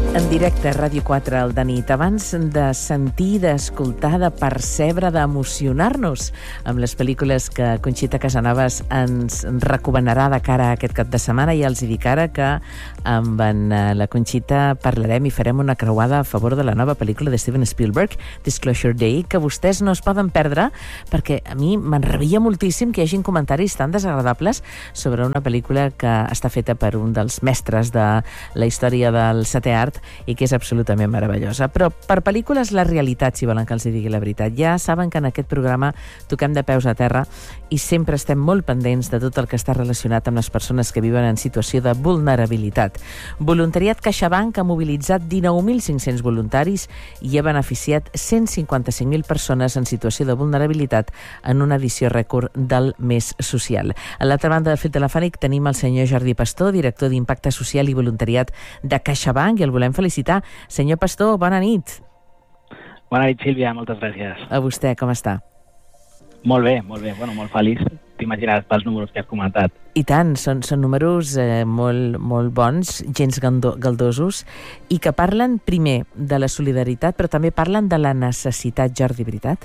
En directe a Ràdio 4 al de nit, abans de sentir, d'escoltar, de percebre, d'emocionar-nos amb les pel·lícules que Conxita Casanovas ens recomanarà de cara a aquest cap de setmana. Ja els dic ara que amb la Conxita parlarem i farem una creuada a favor de la nova pel·lícula de Steven Spielberg, Disclosure Day, que vostès no es poden perdre, perquè a mi m'enrabia moltíssim que hi hagin comentaris tan desagradables sobre una pel·lícula que està feta per un dels mestres de la història del setè art i que és absolutament meravellosa. Però per pel·lícules, la realitat, si volen que els digui la veritat. Ja saben que en aquest programa toquem de peus a terra i sempre estem molt pendents de tot el que està relacionat amb les persones que viuen en situació de vulnerabilitat. Voluntariat CaixaBank ha mobilitzat 19.500 voluntaris i ha beneficiat 155.000 persones en situació de vulnerabilitat en una edició rècord del mes social. A l'altra banda del fil telefònic tenim el senyor Jordi Pastor, director d'Impacte Social i Voluntariat de CaixaBank, i el volem felicitar. Senyor Pastor, bona nit. Bona nit, Sílvia, moltes gràcies. A vostè, com està? Molt bé, bueno, molt feliç. T'imagines pels números que has comentat. I tant, són números molt bons, gens galdosos, i que parlen primer de la solidaritat, però també parlen de la necessitat, Jordi, veritat?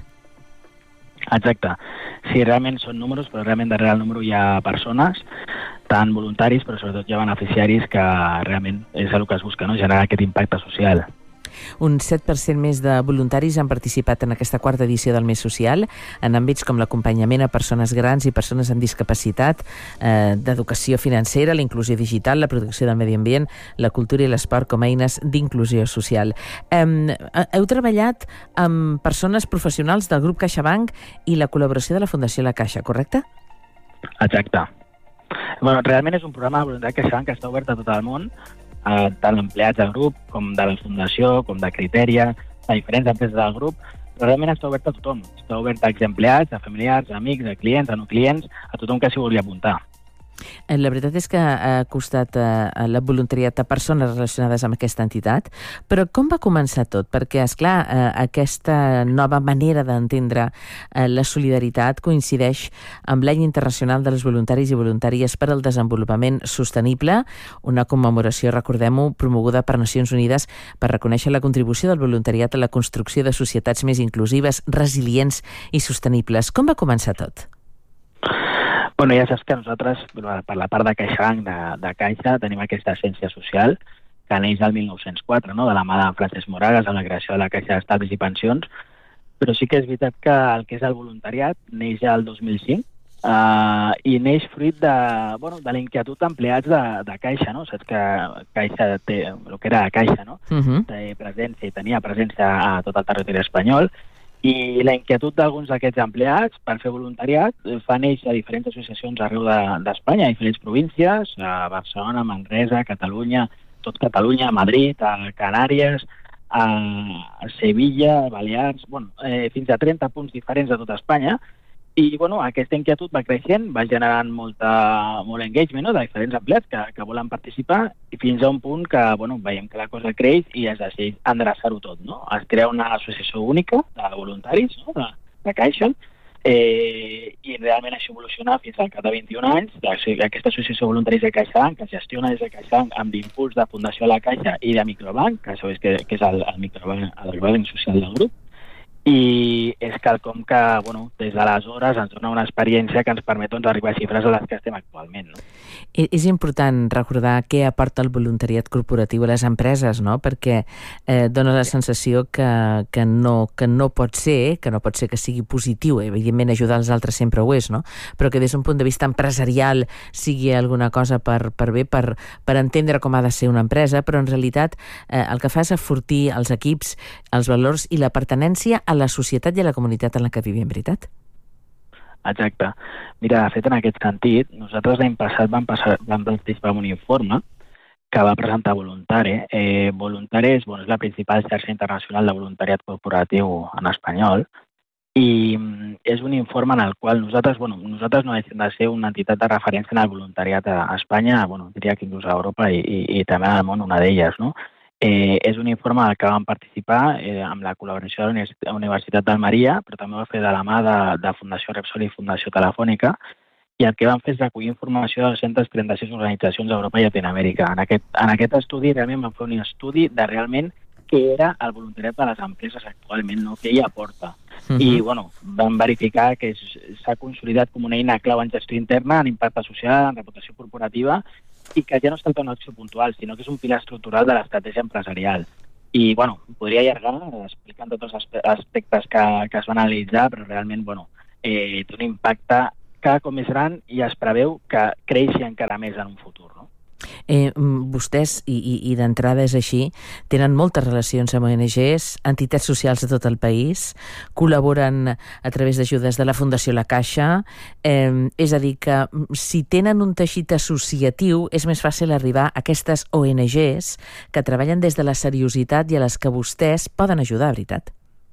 Exacte. Sí, realment són números, però realment darrere el número hi ha persones, tant voluntaris, però sobretot hi ha beneficiaris, que realment és el que es busca, no? Generar aquest impacte social. Un 7% més de voluntaris han participat en aquesta quarta edició del mes social en àmbits com l'acompanyament a persones grans i persones amb discapacitat, d'educació financera, la inclusió digital, la protecció del medi ambient, la cultura i l'esport com a eines d'inclusió social. Heu treballat amb persones professionals del grup CaixaBank i la col·laboració de la Fundació La Caixa, correcte? Exacte. Bueno, realment és un programa de voluntariat CaixaBank que està obert a tot el món, tant empleats del grup, com de la Fundació, com de Criteria, a diferents empreses del grup, però realment està obert a tothom. Està obert a exempleats, a familiars, a amics, a clients, a no clients, a tothom que s'hi vulgui apuntar. La veritat és que ha costat la voluntariat a persones relacionades amb aquesta entitat, però com va començar tot? Perquè, esclar, aquesta nova manera d'entendre la solidaritat coincideix amb l'any internacional dels voluntaris i voluntàries per al desenvolupament sostenible, una commemoració, recordem-ho, promoguda per Nacions Unides per reconèixer la contribució del voluntariat a la construcció de societats més inclusives, resilients i sostenibles. Com va començar tot? Bueno, ja saps que nosaltres, per la part de CaixaBank, de Caixa, tenim aquesta essència social que neix del 1904, no? De la mà de Francesc Moragas, amb la creació de la Caixa d'Estalvis i Pensions, però sí que és veritat que el que és el voluntariat neix ja el 2005 i neix fruit de la inquietud d'empleats de Caixa, no? Saps que Caixa té el que era Caixa, no? Té presència i tenia presència a tot el territori espanyol, i la inquietud d'alguns d'aquests empleats per fer voluntariat fa néixer a diferents associacions arreu d'Espanya, a diferents províncies, a Barcelona, Manresa, Catalunya, tot Catalunya, Madrid, a Canàries, a Sevilla, a Balears, fins a 30 punts diferents de tot Espanya. I aquesta inquietud va creixent, va generant molt engagement, no? De diferents empleats que volen participar, i fins a un punt que veiem que la cosa creix i es decideix endreçar-ho tot, no? Es crea una associació única de voluntaris, no? de Caixa, i realment això evoluciona fins al cap de 21 anys. Aquesta associació de voluntaris de CaixaBank, que es gestiona des de CaixaBank amb l'impuls de Fundació La Caixa i de Microbank, que sabeu que és el Microbank, el banc social del grup. I és quelcom que, des d'aleshores ens dona una experiència que ens permet arribar a xifres a les que estem actualment, no? És important recordar què aporta el voluntariat corporatiu a les empreses, no? Perquè dona la sensació que no pot ser que sigui positiu. Evidentment, ajudar els altres sempre ho és, no? Però que des d'un punt de vista empresarial sigui alguna cosa per bé, per entendre com ha de ser una empresa, però en realitat el que fa és afortir els equips, els valors i la pertinença a la societat i a la comunitat en la que vivim, veritat? Exacte. Mira, de fet, en aquest sentit, nosaltres l'any passat vam participar en un informe que va presentar Voluntare. Voluntare és la principal xarxa internacional de voluntariat corporatiu en espanyol, i és un informe en el qual nosaltres no deixem de ser una entitat de referència en el voluntariat a Espanya, diria que inclús a Europa i també al món, una d'elles, no? És un informe en el que vam participar amb la col·laboració de la Universitat d'Almeria, però també ho va fer de la mà de Fundació Repsol i Fundació Telefònica, i el que van fer és recollir informació de 236 organitzacions a Europa i Llatinoamèrica. En aquest estudi realment van fer un estudi de realment què era el voluntariat de les empreses actualment, no? Què hi aporta. I bueno, van verificar que s'ha consolidat com una eina clau en gestió interna, en impacte social, en reputació corporativa, i que ja no es tracta d'una acció puntual, sinó que és un pilar estructural de l'estratègia empresarial. I, bueno, podria allargar explicant tots els aspectes que es van analitzar, però realment, bueno, té un impacte cada cop més gran i es preveu que creixi encara més en un futur, no? Vostès, i d'entrada és així, tenen moltes relacions amb ONGs, entitats socials de tot el país, col·laboren a través d'ajudes de la Fundació La Caixa, és a dir, que si tenen un teixit associatiu és més fàcil arribar a aquestes ONGs que treballen des de la seriositat i a les que vostès poden ajudar, veritat?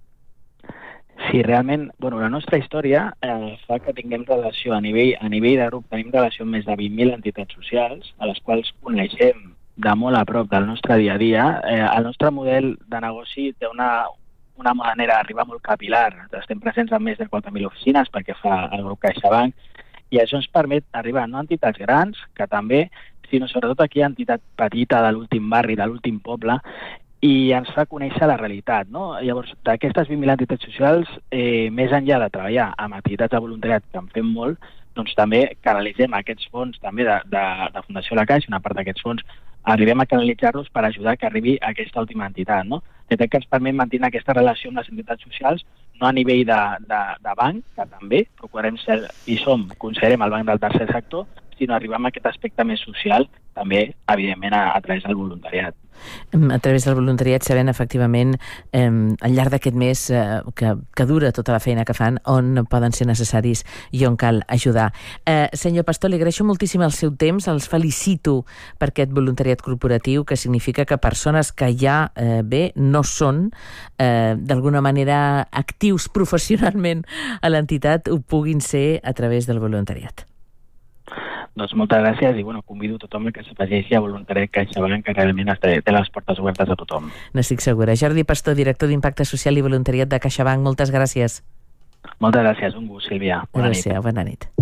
Sí, realment, bueno, la nostra història fa que tinguem relació a nivell de grup, tenim relació amb més de 20.000 entitats socials, a les quals coneixem de molt a prop del nostre dia a dia. El nostre model de negoci té una manera d'arribar molt capilar. Estem presents en més de 4.000 oficines perquè fa el grup CaixaBank, i això ens permet arribar no a entitats grans, que també, sinó sobretot aquí a entitat petita de l'últim barri, de l'últim poble, i ens fa conèixer la realitat, no? Llavors, d'aquestes 20.000 entitats socials, més enllà de treballar amb activitats de voluntariat, que en fem molt, doncs també canalitzem aquests fons també de Fundació La Caixa, una part d'aquests fons, arribem a canalitzar-los per ajudar que arribi a aquesta última entitat, no? Que ens permet mantenir aquesta relació amb les entitats socials, no a nivell de banc, que també procurem ser, i considerem el banc del tercer sector, sinó arribar a aquest aspecte més social, també, evidentment, a través del voluntariat. A través del voluntariat, sabent efectivament al llarg d'aquest mes que dura tota la feina que fan, on poden ser necessaris i on cal ajudar. Senyor Pastor, li agraeixo moltíssim el seu temps, els felicito per aquest voluntariat corporatiu, que significa que persones que ja no són d'alguna manera actius professionalment a l'entitat ho puguin ser a través del voluntariat. Doncs moltes gràcies i convido tothom que s'afegeixi a Voluntariat CaixaBank, que realment té les portes obertes a tothom. N'estic segura. Jordi Pastor, director d'Impacte Social i Voluntariat de CaixaBank, moltes gràcies. Moltes gràcies, un gust, Sílvia. Bona nit. Bona nit.